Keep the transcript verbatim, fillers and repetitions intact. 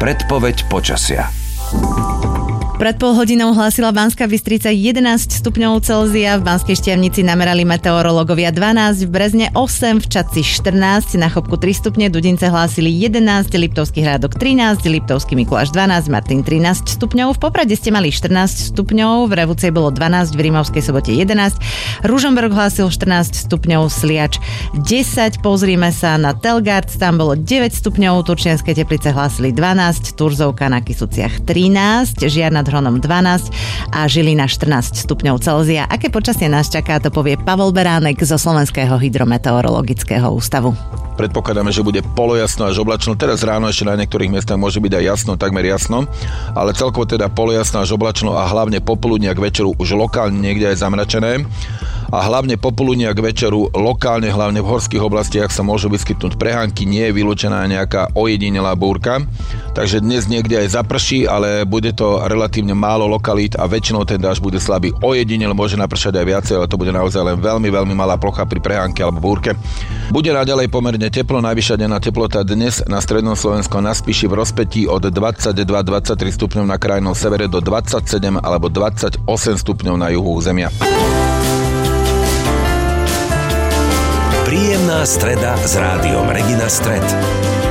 Predpoveď počasia. Pred pol hodinou hlásila Banská Bystrica jedenásť stupňov Celzia, v Banskej Štiavnici namerali meteorológovia dvanásť, v Brezne osem, v Čadci štrnásť, na Chopku tri stupne, Dudince hlásili jedenásť, Liptovský Hrádok trinásť, Liptovský Mikuláš dvanásť, Martin trinásť stupňov, v Poprade ste mali štrnásť stupňov, v Revúcej bolo dvanásť, v Rímavskej Sobote jedenásť, Ružomberok hlásil štrnásť stupňov, Sliač desať, pozrime sa na Telgard, tam bolo deväť stupňov, Turčianske Teplice hlásili dvanásť, Turzovka na Kysuciach trinásť, Žiar nad Hronom dvanásť a Žilina štrnásť stupňov Celzia. Aké počasie nás čaká, to povie Pavol Beránek zo Slovenského hydrometeorologického ústavu. Predpokladáme, že bude polojasno až oblačno. Teraz ráno ešte na niektorých miestach môže byť aj jasno, takmer jasno, ale celkovo teda polojasno až oblačno a hlavne popoludnia k večeru už lokálne niekde aj zamračené. A hlavne popoludnia k večeru lokálne, hlavne v horských oblastiach sa môžu vyskytnúť prehánky, nie je vylúčená nejaká ojedinelá búrka. Takže dnes niekde aj zaprší, ale bude to relatívne málo lokalít a väčšinou ten dážď bude slabý. Ojedinel môže napršať aj viacej, ale to bude naozaj len veľmi, veľmi malá plocha pri prehánke alebo búrke. Bude naďalej pomerne teplo, najvyššia denná teplota dnes na strednom Slovensku na Spiši v rozpätí od dvadsaťdva až dvadsaťtri stupňov na krajnom severe do dvadsaťsedem alebo dvadsaťosem stupňov na juhu územia. Príjemná streda s rádiom Regina Stred.